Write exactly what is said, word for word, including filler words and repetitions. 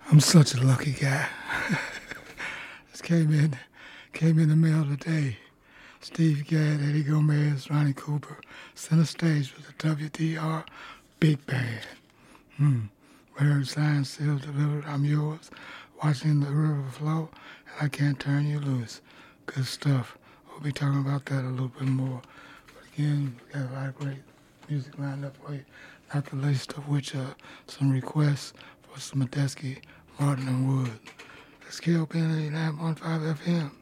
I'm such a lucky guy. This came in, came in the mail today. Steve Gadd, Eddie Gomez, Ronnie Cooper, center stage with the W D R Big Band. Hmm. Word, signed, sealed, delivered, I'm yours. Watching the river flow, and I can't turn you loose. Good stuff. We'll be talking about that a little bit more. But again, we got a lot of great music lined up for you, not the least of which are some requests for some Medeski, Martin, and Wood. That's K O P N eighty-nine point five F M.